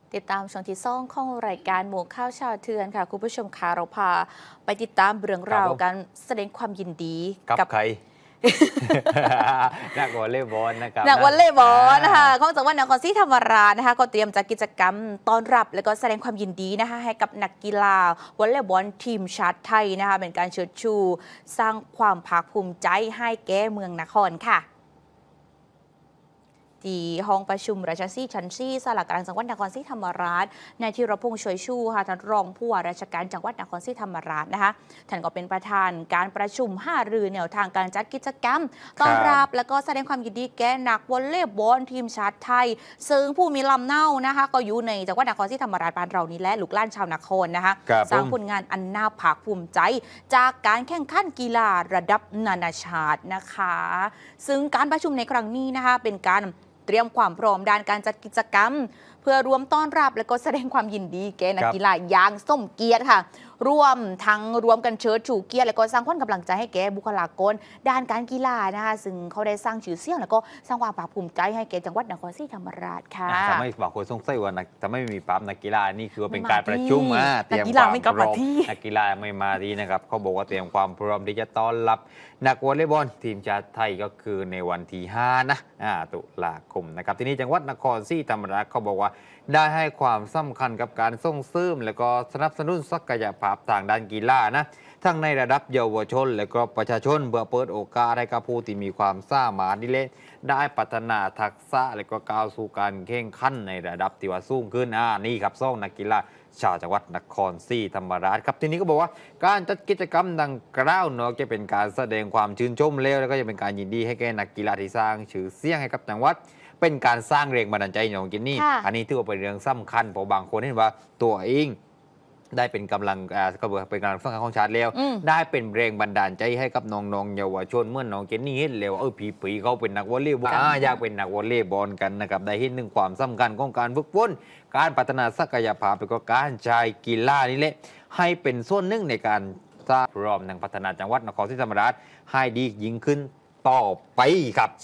ติดตามช่วงที่2ของรายการหมู่ข่าวชาวเทือนค่ะคุณผู้ชมค่ะเราพาไปติดตามเรื่องราวการแสดงความยินดีกับใคร นักวอลเลย์บอลนะครับนักวอลเลย์บอลนะคะของจังหวัดนครศรีธรรมราชนะคะก็เตรียมจัดกิจกรรมต้อนรับและก็แสดงความยินดีนะคะให้กับนักกีฬาวอลเลย์บอลทีมชาติไทยนะคะเป็นการเชิดชูสร้างความภาคภูมิใจให้แก่เมืองนครค่ะที่ห้องประชุมราชสีชั้นซีสารกลางจังหวัดนครศรีธรรมราชนายธีรพงษ์ช่วยชูค่ะท่านรองผู้ว่าราชการจังหวัดนครศรีธรรมราชนะคะท่านก็เป็นประธานการประชุมหารือแนวทางการจัดกิจกรรมต้อนรับและก็แสดงความยินดีแก่นักวอลเลย์บอลทีมชาติไทยซึ่งผู้มีลำเน่านะคะก็อยู่ในจังหวัดนครศรีธรรมราชบ้านเรานี่แหละลูกหลานชาวนครนะคะสร้างผลงานอันน่าภาคภูมิใจจากการแข่งขันกีฬาระดับนานาชาตินะคะซึ่งการประชุมในครั้งนี้นะคะเป็นการเตรียมความพร้อมด้านการจัดกิจกรรมเพื่อรวมต้อนรับและก็แสดงความยินดีแก่นักกีฬาอย่างสมเกียรติค่ะรวมกันเชิดชูเกียรติและก็สร้างความกำลังใจให้แก่บุคลากรด้านการกีฬานะคะซึ่งเขาได้สร้างชื่อเสียงแล้วก็สร้างความภาคภูมิใจให้แก่จังหวัดนครศรีธรรมราชค่ะทำให้บางคนสงสัยว่าจะไม่มีปั๊มนักกีฬานี่คือว่าเป็นการประชุมเตรียมความพร้อมนักกีฬาไม่มาดีนะครับเขาบอกว่าเตรียมความพร้อมที่จะต้อนรับนักวอลเลย์บอลทีมชาติไทยก็คือในวันที่5นะตุลาคมนะครับที่นี่จังหวัดนครศรีธรรมราชเขาบอกว่าได้ให้ความสำคัญกับการส่งเสริมและก็สนับสนุนศักยภาพทางด้านกีฬานะทั้งในระดับเยาวชนและก็ประชาชนเพื่อเปิดโอกาสให้กับผู้ที่มีความสามารถนี่เละได้พัฒนาทักษะและก็ก้าวสู่การแข่งขันในระดับที่ว่าสูงขึ้นนี่ครับส่งนักกีฬาชาวจังหวัดนครศรีธรรมราชครับทีนี้ก็บอกว่าการจัดกิจกรรมดังกล่าวนอกจากเป็นการแสดงความชื่นชมแล้วก็จะเป็นการยินดีให้แก่นักกีฬาที่สร้างชื่อเสียงให้กับจังหวัดเป็นการสร้างแรงบันดาลใจของกินนี่อันนี้ถือว่าเป็นเรื่องสำคัญเพราะบางคนเห็นว่าตัวเองได้เป็นกำลังก็เป็นกำลังสำคัญของชาติแล้วได้เป็นแรงบันดาลใจให้กับน้องๆเยาวชนเมื่อน้องเจนนี่เห็นแล้วผีเขาเป็นนักวอลเลย์บอลอยากเป็นนักวอลเลย์บอลกันนะครับได้เห็นถึงความสำคัญของการฝึกฝนการพัฒนาศักยภาพและก็การใช้กีฬานี่แหละให้เป็นส่วนหนึ่งในการสร้างพร้อมทางพัฒนาจังหวัดนครศรีธรรมราชให้ดียิ่งขึ้นต่อไปครับ